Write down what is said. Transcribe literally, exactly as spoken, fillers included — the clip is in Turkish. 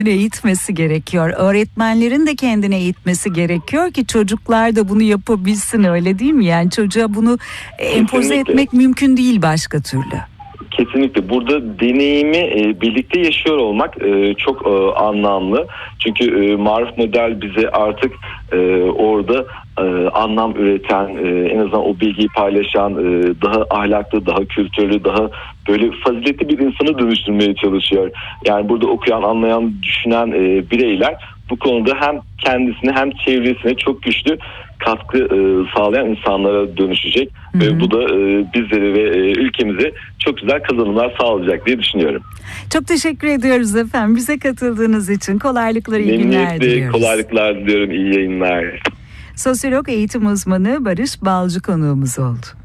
eğitmesi gerekiyor. Öğretmenlerin de kendine eğitmesi gerekiyor ki çocuklar da bunu yapabilsin, öyle değil mi? Yani çocuğa bunu empoze Kesinlikle. etmek mümkün değil başka türlü. Kesinlikle. Burada deneyimi e, birlikte yaşıyor olmak e, çok e, anlamlı. Çünkü e, maruf model bize artık e, orada e, anlam üreten, e, en azından o bilgiyi paylaşan, e, daha ahlaklı, daha kültürlü, daha böyle faziletli bir insanı dönüştürmeye çalışıyor. Yani burada okuyan, anlayan, düşünen e, bireyler bu konuda hem kendisine hem çevresine çok güçlü katkı e, sağlayan insanlara dönüşecek. Hı hı. Ve bu da e, bizlere ve e, ülkemize çok güzel kazanımlar sağlayacak diye düşünüyorum. Çok teşekkür ediyoruz efendim. Bize katıldığınız için kolaylıklar, iyi günler Memnuniyetle diliyoruz. kolaylıklar diliyorum, iyi yayınlar. Sosyolog, eğitim uzmanı Barış Balcı konuğumuz oldu.